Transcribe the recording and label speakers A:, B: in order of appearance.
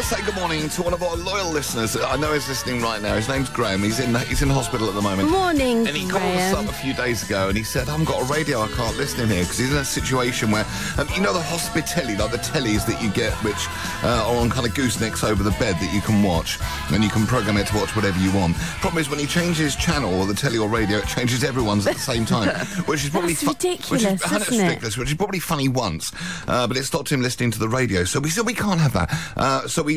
A: want to say good morning to one of our loyal listeners. I know he's listening right now. His name's Graham. He's in hospital at the moment.
B: Morning,
A: And he called us up a few days ago and he said, I haven't got a radio, I can't listen in here, because he's in a situation where, you know the hospitelli, like the tellies that you get, which are on kind of goosenecks over the bed that you can watch, and you can program it to watch whatever you want. Problem is, when he changes channel, or the telly or radio, it changes everyone's at the same time, which is probably
B: ridiculous,
A: isn't
B: it?
A: Which is probably funny once, but it stopped him listening to the radio. So we said we can't have that. So